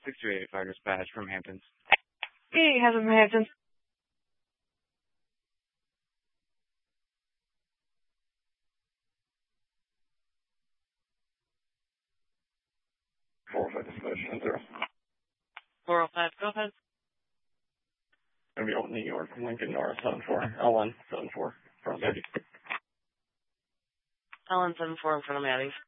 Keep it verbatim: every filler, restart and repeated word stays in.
six two eight five dispatch from Hamptons. Hey, Heather from Hamptons. four oh five dispatch, ten zero. four oh five, go ahead. Gonna be Old New York, Lincoln North, seven four, L one, seven four, from Maddie. L one seven four in front of Maddie's.